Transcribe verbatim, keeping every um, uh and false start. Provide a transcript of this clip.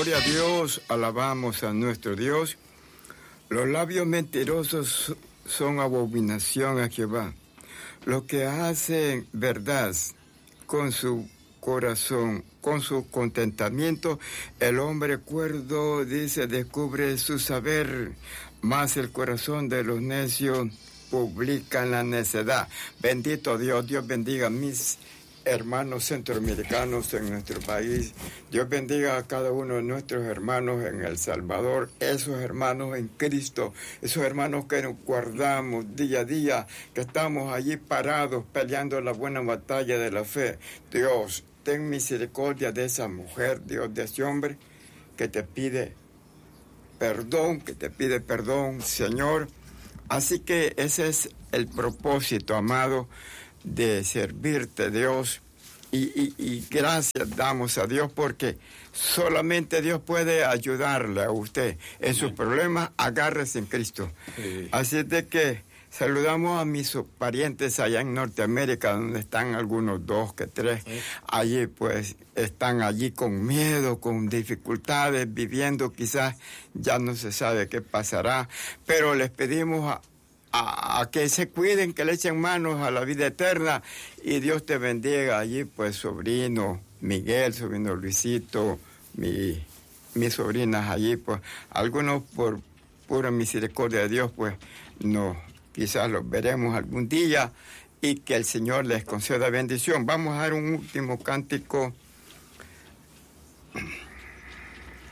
Gloria a Dios, alabamos a nuestro Dios. Los labios mentirosos son abominación a Jehová. Los que hacen verdad con su corazón, con su contentamiento, el hombre cuerdo, dice, descubre su saber, mas el corazón de los necios publica la necedad. Bendito Dios, Dios bendiga a mis hermanos centroamericanos en nuestro país. Dios bendiga a cada uno de nuestros hermanos en El Salvador, esos hermanos en Cristo, esos hermanos que nos guardamos día a día, que estamos allí parados peleando la buena batalla de la fe. Dios, ten misericordia de esa mujer, Dios, de ese hombre que te pide perdón, que te pide perdón, Señor. Así que ese es el propósito, amado, de servirte, Dios, y, y, y gracias damos a Dios porque solamente Dios puede ayudarle a usted en sus problemas. Agárrese en Cristo. Sí. Así es de que saludamos a mis parientes allá en Norteamérica, donde están algunos dos que tres. Sí. Allí pues están allí con miedo, con dificultades, viviendo, quizás ya no se sabe qué pasará, pero les pedimos a A, a que se cuiden, que le echen manos a la vida eterna, y Dios te bendiga allí, pues, sobrino Miguel, sobrino Luisito, mi, mis sobrinas allí, pues, algunos por pura misericordia de Dios, pues, no, quizás los veremos algún día, y que el Señor les conceda bendición. Vamos a dar un último cántico.